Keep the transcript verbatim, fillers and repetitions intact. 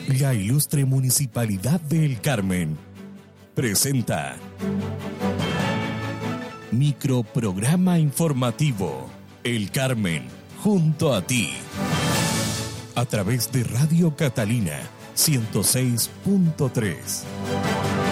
La ilustre Municipalidad de El Carmen presenta Microprograma informativo El Carmen, junto a ti, a través de Radio Catalina ciento seis punto tres.